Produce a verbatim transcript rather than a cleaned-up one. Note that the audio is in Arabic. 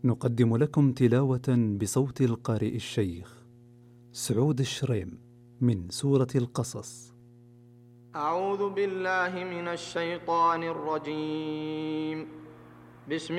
نقدم لكم تلاوة بصوت القارئ الشيخ سعود الشريم من سورة القصص. أعوذ بالله من الشيطان الرجيم. بسم